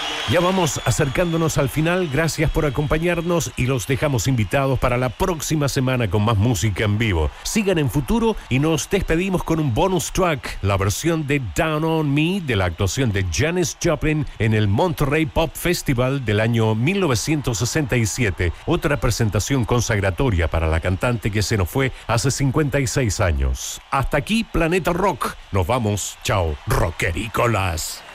Ya vamos acercándonos al final, gracias por acompañarnos y los dejamos invitados para la próxima semana con más música en vivo. Sigan en Futuro y nos despedimos con un bonus track, la versión de Down on Me de la actuación de Janis Joplin en el Monterey Pop Festival del año 1967, otra presentación consagratoria para la cantante que se nos fue hace 56 años. Hasta aquí Planeta Rock, nos vamos, chao, rockerícolas.